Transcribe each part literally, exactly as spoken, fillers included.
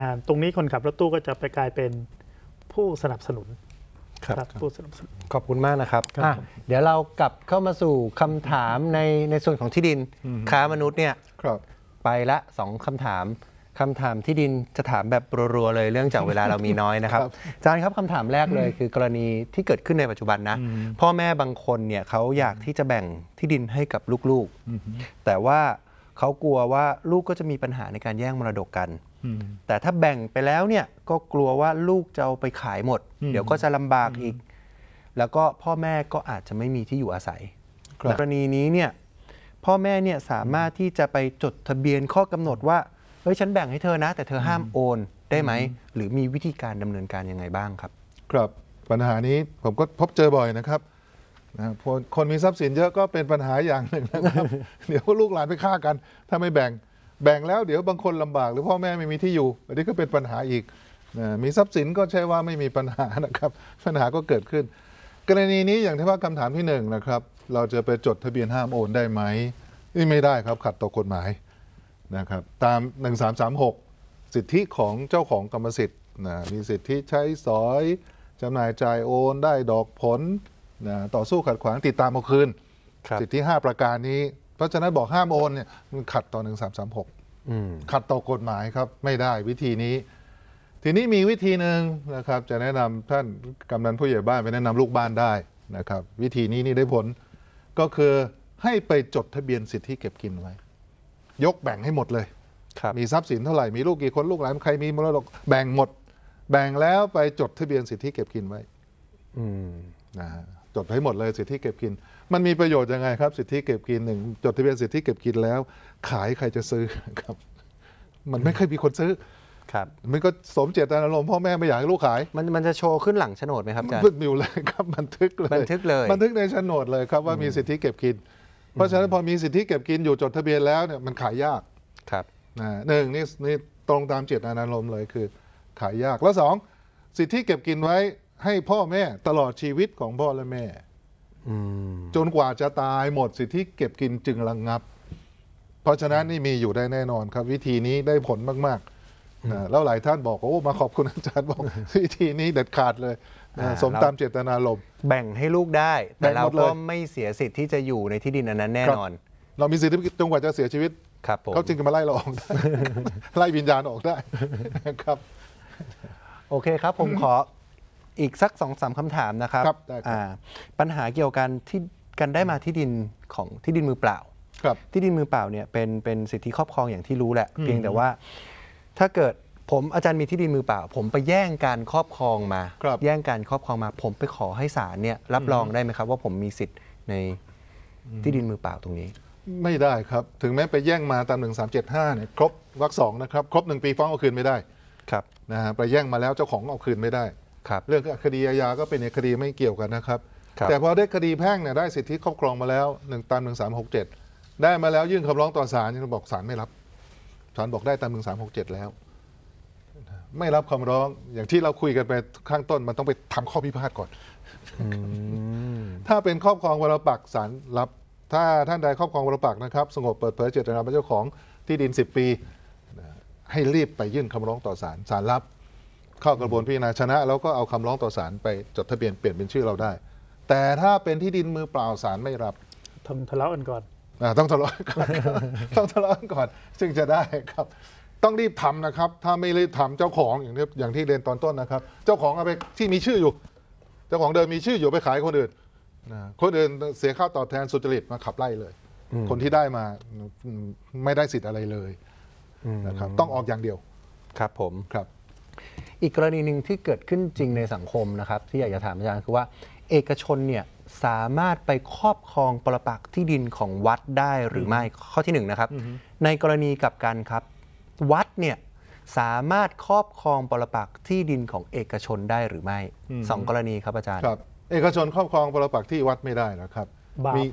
ตรงนี้คนขับรถตู้ก็จะไปกลายเป็นผู้สนับสนุนครับผู้สนับสนุนขอบคุณมากนะครับเดี๋ยวเรากลับเข้ามาสู่คำถามในในส่วนของที่ดินค้ามนุษย์เนี่ยไปละสองคำถามคำถามที่ดินจะถามแบบรัวๆเลยเรื่องจากเวลาเรามีน้อยนะครับอาจารย์ครับคำถามแรกเลยคือกรณีที่เกิดขึ้นในปัจจุบันนะพ่อแม่บางคนเนี่ยเขาอยากที่จะแบ่งที่ดินให้กับลูกๆแต่ว่าเขากลัวว่าลูกก็จะมีปัญหาในการแย่งมรดกกันแต่ถ้าแบ่งไปแล้วเนี่ยก็กลัวว่าลูกจะเอาไปขายหมดเดี๋ยวก็จะลำบากอีกแล้วก็พ่อแม่ก็อาจจะไม่มีที่อยู่อาศัยกรณีนี้เนี่ยพ่อแม่เนี่ยสามารถที่จะไปจดทะเบียนข้อกำหนดว่าเฮ้ยฉันแบ่งให้เธอนะแต่เธอห้ามโอนได้ไหมหรือมีวิธีการดำเนินการยังไงบ้างครับครับปัญหานี้ผมก็พบเจอบ่อยนะครับนะคนมีทรัพย์สินเยอะก็เป็นปัญหาอย่างหนึ่งนะครับ เดี๋ยวลูกหลานไปฆ่ากันถ้าไม่แบ่งแบ่งแล้วเดี๋ยวบางคนลำบากหรือพ่อแม่ไม่มีที่อยู่อันนี้ก็เป็นปัญหาอีกนะมีทรัพย์สินก็ใช่ว่าไม่มีปัญหานะครับปัญหาก็เกิดขึ้นกรณีนี้อย่างที่ว่าคำถามที่หนึ่งนะครับเราจะไปจดทะเบียนห้ามโอนได้ไหมนี่ไม่ได้ครับขัดต่อกฎหมายนะครับตามหนึ่งสามสามหกสิทธิของเจ้าของกรรมสิทธิ์นะมีสิทธิใช้สอยจำหน่ายจ่ายโอนได้ดอกผลนะต่อสู้ขัดขวางติดตามเอาคืนสิทธิห้าประการนี้เพราะฉะนั้นบอกห้ามโอนเนี่ยมันขัดต่อหนึ่งสามสามหกขัดต่อกฎหมายครับไม่ได้วิธีนี้ทีนี้มีวิธีหนึ่งนะครับจะแนะนำท่านกำนันผู้ใหญ่บ้านไปแนะนำลูกบ้านได้นะครับวิธีนี้นี่ได้ผลก็คือให้ไปจดทะเบียนสิทธิเก็บกินไว้ยกแบ่งให้หมดเลยมีทรัพย์สินเท่าไหร่มีลูกกี่คนลูกหลานใครมีมรดกแบ่งหมดแบ่งแล้วไปจดทะเบียนสิทธิเก็บกินไว้นะจดให้หมดเลยสิทธิเก็บกินมันมีประโยชน์ยังไงครับสิทธิเก็บกินหนึ่งจดทะเบียนสิทธิเก็บกินแล้วขายใครจะซื้อครับมันไม่เคยมีคนซื้อครับมันก็สมเจตนารมณ์พ่อแม่ไม่อยากให้ลูกขายมันมันจะโชว์ขึ้นหลังโฉนดไหมครับอาจารย์บันทึกอยู่เลยครับบันทึกเลยบันทึกเลยบันทึกในโฉนดเลยครับว่ามีสิทธิเก็บกินเพราะฉะนั้นพอมีสิทธิเก็บกินอยู่จดทะเบียนแล้วเนี่ยมันขายยากครับหนึ่งนี่นี่ตรงตามเจตนารมณ์เลยคือขายยากแล้วสองสิทธิเก็บกินไว้ให้พ่อแม่ตลอดชีวิตของพ่อและแม่จนกว่าจะตายหมดสิทธิเก็บกินจึงระงับเพราะฉะนั้นนี่มีอยู่ได้แน่นอนครับวิธีนี้ได้ผลมากๆแล้วหลายท่านบอกโอ้มาขอบคุณอาจารย์บอกวิธีนี้เด็ดขาดเลยสมตามเจตนารมณ์แบ่งให้ลูกได้แต่เราก็ไม่เสียสิทธิ์ที่จะอยู่ในที่ดินอันนั้นแน่นอนเรามีสิทธิจนกว่าจะเสียชีวิตเขาจึงจะมาไล่เราออกได้ไล่วิญญาณออกได้ครับโอเคครับผมขออีกสักสองสามคำถามนะครับปัญหาเกี่ยวกันที่กันได้มาที่ดินของที่ดินมือเปล่าที่ดินมือเปล่าเนี่ยเป็นเป็นสิทธิครอบครองอย่างที่รู้แหละเพียงแต่ว่าถ้าเกิดผมอาจารย์มีที่ดินมือเปล่าผมไปแย่งการครอบครองมาแย่งการครอบครองมาผมไปขอให้ศาลเนี่ยรับรองได้ไหมครับว่าผมมีสิทธิ์ในที่ดินมือเปล่าตรงนี้ไม่ได้ครับถึงแม้ไปแย่งมาตามหนึ่งสามเจ็ดห้าเนี่ยครบวรรคสองนะครับครบหนึ่งปีฟ้องเอาคืนไม่ได้ครับนะฮะไปแย่งมาแล้วเจ้าของเอาคืนไม่ได้ครับเรื่องคดีอาญาก็เป็นคดีไม่เกี่ยวกันนะครับแต่พอได้คดีแพ่งเนี่ยได้สิทธิครอบครองมาแล้วหนึ่งตามหนึ่งสามหกเจ็ดได้มาแล้วยื่นคำร้องต่อศาลยังบอกศาลไม่รับศาลบอกได้ตามหนึ่งสามหกเจ็ดแล้วไม่รับคำร้องอย่างที่เราคุยกันไปข้างต้นมันต้องไปทำข้อพิพาทก่อนถ้าเป็นครอบครองวรปักษ์ศาลรับถ้าท่านใดครอบครองวรปักษ์นะครับสงบเปิดเผยเจตนาเป็นเจ้าของที่ดินสิบปีให้รีบไปยื่นคำร้องต่อศาลศาลรับเข้ากระบวนพิจารณาชนะแล้วก็เอาคำร้องต่อศาลไปจดทะเบียนเปลี่ยนเป็นชื่อเราได้แต่ถ้าเป็นที่ดินมือเปล่าศาลไม่รับทำทะเลาะกันก่อนต้องทะเลาะก่อนต้องทะเลาะกันก่อนจึงจะได้ครับต้องรีบทำนะครับถ้าไม่รีบทำเจ้าของอย่างที่อย่างที่เรียนตอนต้นนะครับเจ้าของเอาไปที่มีชื่ออยู่เจ้าของเดิมมีชื่ออยู่ไปขายคนอื่นคนอื่นเสียค่าตอบแทนสุจริตมาขับไล่เลยคนที่ได้มาไม่ได้สิทธิ์อะไรเลยนะครับต้องออกอย่างเดียวครับผมครับอีกกรณีหนึ่งที่เกิดขึ้นจริงในสังคมนะครับที่อยากจะถามอาจารย์คือว่าเอกชนเนี่ยสามารถไปครอบครองปรปักษ์ที่ดินของวัดได้หรือไม่ข้อที่หนึ่งนะครับในกรณีกับการครับวัดเนี่ยสามารถครอบครองปรปักษ์ที่ดินของเอกชนได้หรือไม่สองกรณีครับอาจารย์ครับเอกชนครอบครองปรปักษ์ที่วัดไม่ได้นะครับมี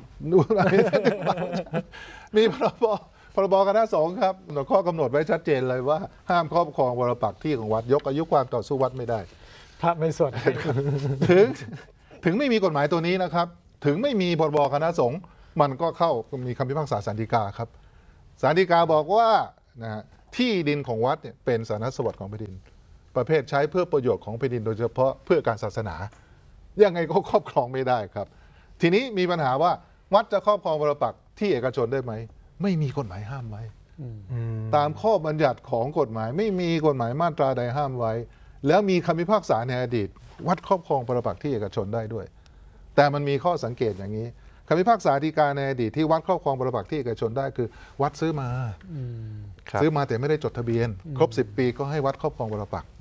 มีพรบพรบคณะสงฆ์ครับข้อกำหนดไว้ชัดเจนเลยว่าห้ามครอบครองปรปักษ์ที่ของวัดยกอายุความต่อสู้วัดไม่ได้ถ้าไม่ส่วนถึงถึงไม่มีกฎหมายตัวนี้นะครับถึงไม่มีพรบคณะสงฆ์มันก็เข้ามีคำพิพากษาศาลฎีกาครับศาลฎีกาบอกว่านะที่ดินของวัดเนี่ยเป็นสาธารณสมบัติของแผ่นดิน ประเภทใช้เพื่อประโยชน์ของแผ่นดินโดยเฉพาะเพื่อการศาสนายังไงก็ครอบครองไม่ได้ครับ ทีนี้มีปัญหาว่าวัดจะครอบครองปรปักษ์ที่เอกชนได้ไหมไม่มีกฎหมายห้ามไว้ตามข้อบัญญัติของกฎหมายไม่มีกฎหมายมาตราใดห้ามไว้ แล้วมีคำพิพากษาในอดีต วัดครอบครองปรปักษ์ที่เอกชนได้ด้วย แต่มันมีข้อสังเกตอย่างนี้คำพิพากษาฎีกาในอดีตที่วัดครอบครองปรปักษ์ที่เอกชนได้คือ วัดซื้อมาครับซื้อมาแต่ไม่ได้จดทะเบียน ครบสิบปีก็ให้วัดครอบครองปรปักษ์